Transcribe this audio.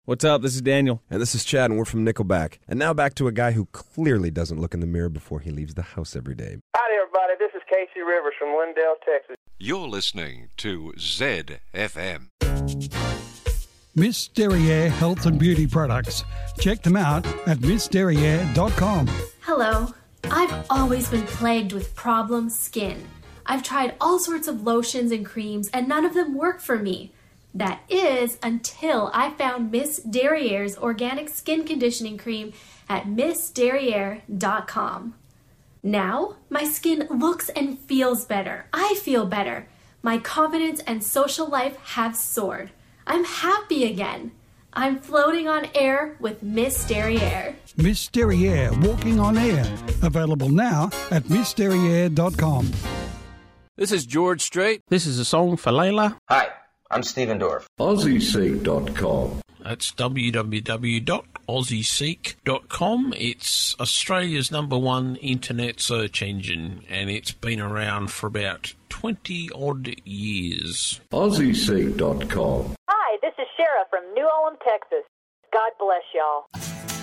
What's up? This is Daniel. And this is Chad, and we're from Nickelback. And now back to a guy who clearly doesn't look in the mirror before he leaves the house every day. Howdy, everybody. This is Casey Rivers from Lindale, Texas. You're listening to ZFM. Miss Derriere Health and Beauty Products. Check them out at missderriere.com. Hello. I've always been plagued with problem skin. I've tried all sorts of lotions and creams, and none of them work for me. That is until I found Miss Derriere's organic skin conditioning cream at missderriere.com. Now, my skin looks and feels better. I feel better. My confidence and social life have soared. I'm happy again. I'm floating on air with Miss Derriere. Miss Derriere Walking on Air. Available now at missderriere.com. This is George Strait. This is a song for Layla. Hi, I'm Stephen Dorff. AussieSeek.com. That's www.aussieseek.com. It's Australia's #1 internet search engine, and it's been around for about 20-odd years. AussieSeek.com. Hi, this is Shara from New Ulm, Texas. God bless y'all.